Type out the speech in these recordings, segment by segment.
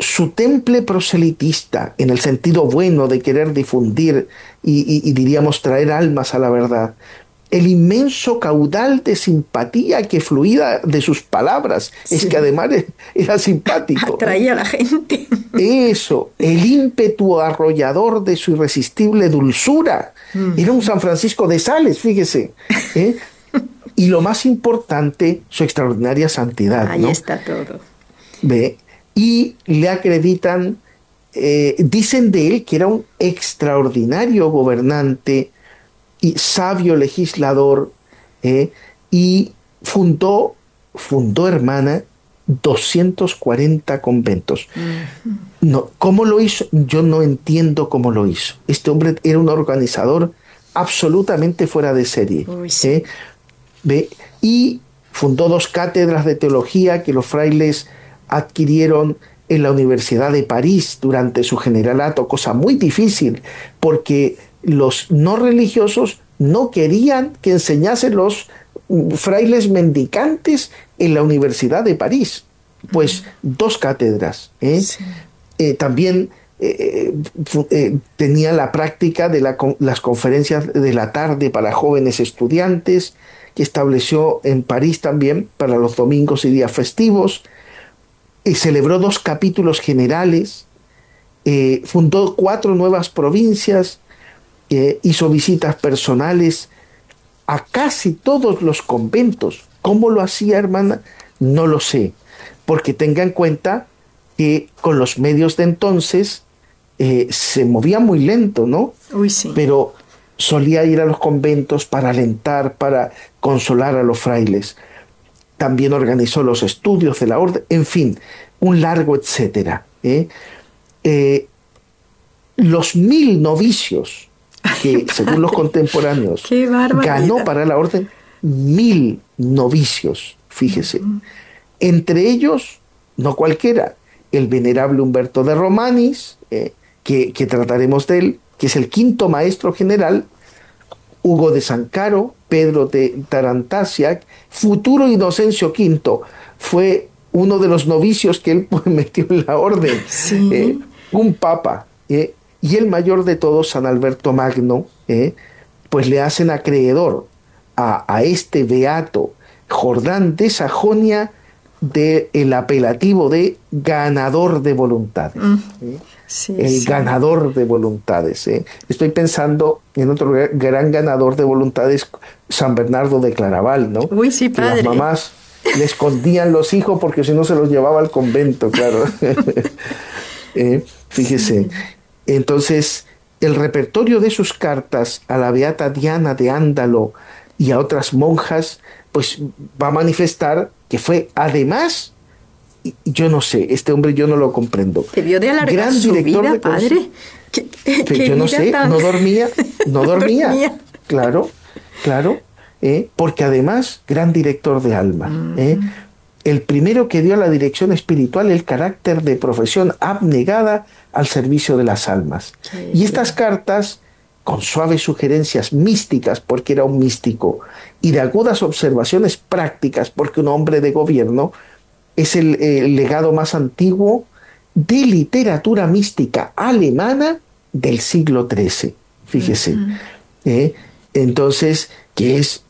su temple proselitista, en el sentido bueno de querer difundir y diríamos traer almas a la verdad, el inmenso caudal de simpatía que fluía de sus palabras, es que Sí, además era simpático, ¿eh? atraía a la gente. Eso, el ímpetu arrollador de su irresistible dulzura. Era un Mm, San Francisco de Sales, fíjese, ¿eh? Y lo más importante, su extraordinaria santidad, ahí ¿no? está todo. Ve, y le acreditan, dicen de él que era un extraordinario gobernante y sabio legislador, ¿eh? Y fundó, hermana, 240 conventos. Mm, No, ¿cómo lo hizo? Yo no entiendo cómo lo hizo. Este hombre era un organizador absolutamente fuera de serie, uy, ¿eh? sí. ¿Ve? Y fundó dos cátedras de teología que los frailes adquirieron en la Universidad de París durante su generalato, cosa muy difícil, porque los no religiosos no querían que enseñasen los frailes mendicantes en la Universidad de París. Pues dos cátedras, ¿eh? Sí. También tenía la práctica de las conferencias de la tarde para jóvenes estudiantes, que estableció en París también para los domingos y días festivos, y celebró dos capítulos generales, fundó cuatro nuevas provincias, hizo visitas personales a casi todos los conventos. ¿Cómo lo hacía, hermana? No lo sé, porque tenga en cuenta que con los medios de entonces se movía muy lento, ¿no? Uy, sí. Pero solía ir a los conventos para alentar, para consolar a los frailes. También organizó los estudios de la orden, en fin, un largo etcétera. Eh, los 1000 novicios Ay, que, según los padre, contemporáneos, qué ganó barbaridad. para la orden, 1000 novicios, fíjese. Entre ellos, no cualquiera, el venerable Humberto de Romanis, que trataremos de él, que es el quinto maestro general, Hugo de Sancaro, Pedro de Tarantasiac, futuro Inocencio V, fue uno de los novicios que él metió en la orden, Sí. un papa, y el mayor de todos, San Alberto Magno, pues le hacen acreedor a este beato Jordán de Sajonia del apelativo de ganador de voluntades. Mm, ¿Eh? sí, El sí. ganador de voluntades. Estoy pensando en otro gran ganador de voluntades, San Bernardo de Claraval, ¿no? Uy, sí, Que las padre. mamás le escondían los hijos porque si no se los llevaba al convento, claro. Fíjese. Sí. Entonces, el repertorio de sus cartas a la beata Diana de Ándalo y a otras monjas, pues va a manifestar que fue además, yo no sé, este hombre yo no lo comprendo, Debió de alargar gran su director vida, de padre. ¿Qué, qué yo no vida sé, tan... no dormía, no No dormía, dormía. claro, claro, porque además, gran director de alma, Ujú. el primero que dio a la dirección espiritual el carácter de profesión abnegada al servicio de las almas. Qué Y estas bien. cartas, con suaves sugerencias místicas, porque era un místico, y de agudas observaciones prácticas, porque un hombre de gobierno, es el legado más antiguo de literatura mística alemana del siglo XIII. Fíjese. Ujú. ¿eh? Entonces, que es,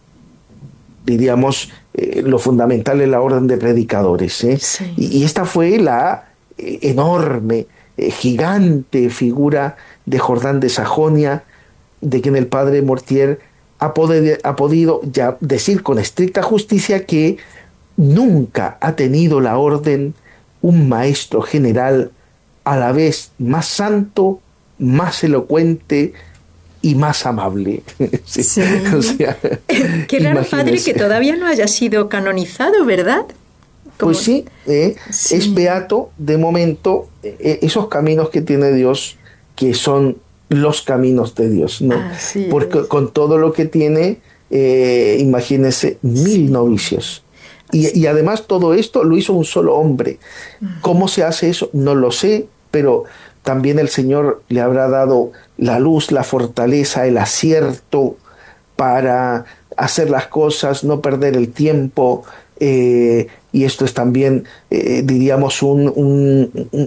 diríamos, lo fundamental en la orden de predicadores. Sí. Y esta fue la enorme, gigante figura de Jordán de Sajonia, de quien el padre Mortier ha podido ya decir con estricta justicia que nunca ha tenido la orden un maestro general a la vez más santo, más elocuente y más amable. Sí, o Sí. sea, Qué raro, padre, que imagínese. todavía no haya sido canonizado, ¿verdad? Pues Como... sí, es Sí. beato de momento, esos caminos que tiene Dios, que son los caminos de Dios, ¿no? Así Porque es. con todo lo que tiene, imagínese, 1000 novicios. Sí. Y además todo esto lo hizo un solo hombre. ¿Cómo se hace eso? No lo sé, pero también el Señor le habrá dado la luz, la fortaleza, el acierto para hacer las cosas, no perder el tiempo. Y esto es también, diríamos,